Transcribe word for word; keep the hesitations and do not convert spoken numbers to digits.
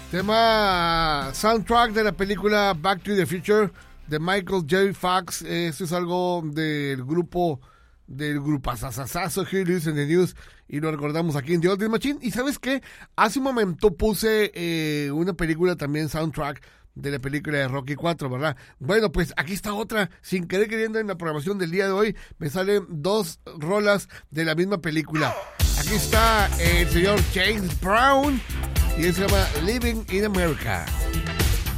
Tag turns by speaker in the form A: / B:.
A: Tema soundtrack de la película Back to the Future de Michael J. Fox. Esto es algo del grupo del grupo Asasasazo, Here It Is in the News, y lo recordamos aquí en The Oldest Machine. Y ¿sabes qué? Hace un momento puse eh, una película también soundtrack de la película de Rocky cuatro, ¿verdad? Bueno, pues aquí está otra, sin querer queriendo, en la programación del día de hoy me salen dos rolas de la misma película. Aquí está el señor James Brown y él se llama Living in America.